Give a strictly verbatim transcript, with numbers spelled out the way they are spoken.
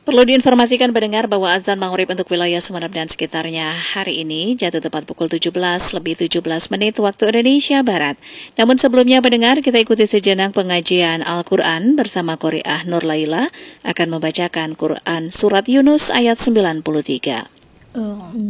Perlu diinformasikan pendengar bahwa azan maghrib untuk wilayah Sumeneb dan sekitarnya hari ini jatuh tepat pukul tujuh belas lebih tujuh belas menit waktu Indonesia Barat. Namun sebelumnya pendengar, kita ikuti sejenak pengajian Al-Quran bersama Qori'ah Nur Laila akan membacakan Quran Surat Yunus ayat sembilan puluh tiga.